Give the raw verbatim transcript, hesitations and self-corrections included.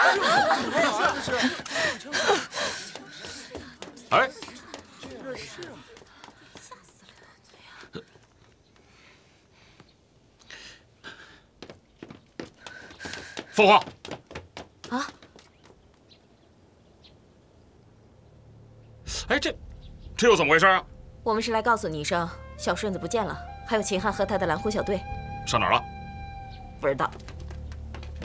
哎，凤凰。啊！哎，这这又怎么回事啊？ 我们是来告诉你一声，小顺子不见了，还有秦汉和他的蓝狐小队。 上哪儿了？ 不知道。